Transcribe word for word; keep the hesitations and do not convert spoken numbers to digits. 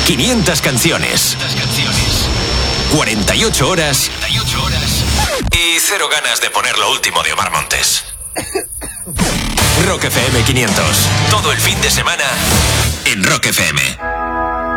quinientas canciones. cuarenta y ocho horas. Y cero ganas de poner lo último de Omar Montes. Rock F M quinientos. Todo el fin de semana en Rock F M.